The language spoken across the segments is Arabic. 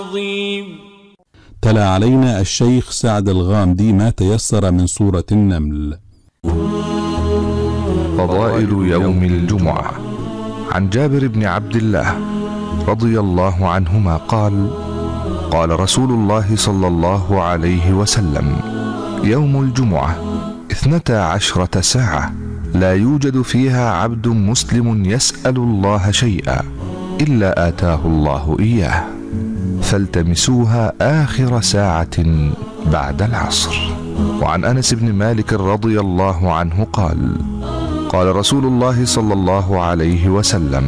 تلا علينا الشيخ سعد الغامدي ما تيسر من سورة النمل. فضائل يوم الجمعة. عن جابر بن عبد الله رضي الله عنهما قال: قال رسول الله صلى الله عليه وسلم: يوم الجمعة 12 ساعة لا يوجد فيها عبد مسلم يسأل الله شيئا إلا آتاه الله إياه، فالتمسوها آخر ساعة بعد العصر. وعن أنس بن مالك رضي الله عنه قال: قال رسول الله صلى الله عليه وسلم: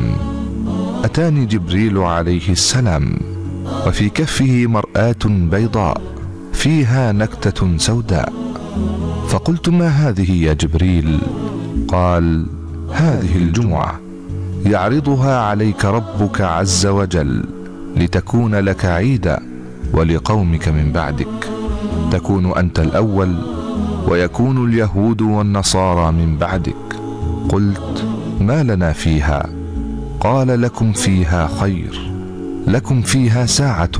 أتاني جبريل عليه السلام وفي كفه مرآة بيضاء فيها نكتة سوداء، فقلت: ما هذه يا جبريل؟ قال: هذه الجمعة يعرضها عليك ربك عز وجل لتكون لك عيدا ولقومك من بعدك، تكون أنت الأول ويكون اليهود والنصارى من بعدك. قلت: ما لنا فيها؟ قال: لكم فيها خير، لكم فيها ساعة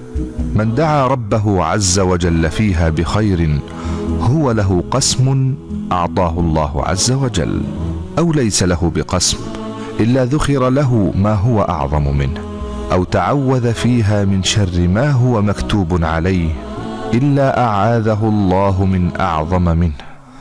من دعا ربه عز وجل فيها بخير هو له قسم أعطاه الله عز وجل، أو ليس له بقسم إلا ذخر له ما هو أعظم منه، أو تعوذ فيها من شر ما هو مكتوب عليه إلا أعاذه الله من أعظم منه،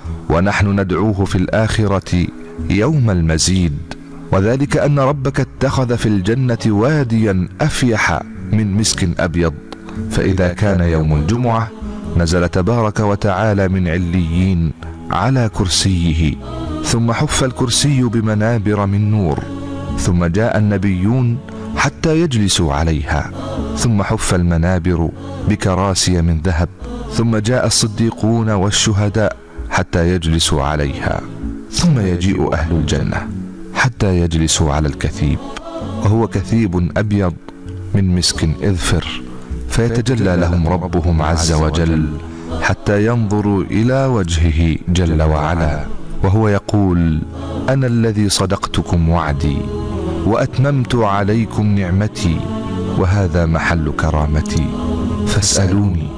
ونحن ندعوه في الآخرة يوم المزيد، وذلك أن ربك اتخذ في الجنة واديا أفيح من مسك أبيض، فإذا كان يوم الجمعة نزل تبارك وتعالى من عليين على كرسيه، ثم حف الكرسي بمنابر من نور، ثم جاء النبيون حتى يجلسوا عليها، ثم حف المنابر بكراسي من ذهب، ثم جاء الصديقون والشهداء حتى يجلسوا عليها، ثم يجيء أهل الجنة حتى يجلسوا على الكثيب، وهو كثيب أبيض من مسك إذفر، فيتجلى لهم ربهم عز وجل حتى ينظروا إلى وجهه جل وعلا، وهو يقول: أنا الذي صدقتكم وعدي وأتممت عليكم نعمتي، وهذا محل كرامتي، فاسألوني.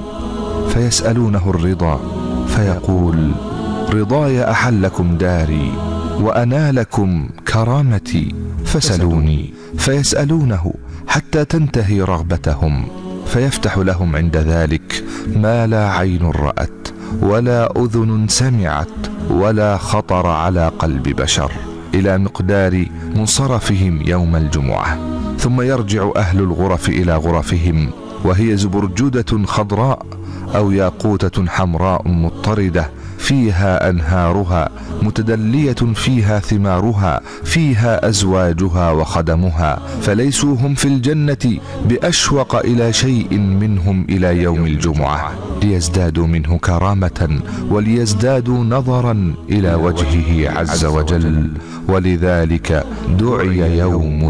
فيسألونه الرضا، فيقول: رضاي أحلكم داري وأنالكم كرامتي، فسألوني. فيسألونه حتى تنتهي رغبتهم، فيفتح لهم عند ذلك ما لا عين رأت ولا أذن سمعت ولا خطر على قلب بشر، إلى مقدار منصرفهم يوم الجمعة. ثم يرجع أهل الغرف إلى غرفهم، وهي زبرجدة خضراء أو ياقوتة حمراء مضطردة، فيها أنهارها متدلية فيها ثمارها، فيها أزواجها وخدمها، فليسوا هم في الجنة بأشوق إلى شيء منهم إلى يوم الجمعة، ليزدادوا منه كرامة وليزدادوا نظرا إلى وجهه عز وجل، ولذلك دعي يوم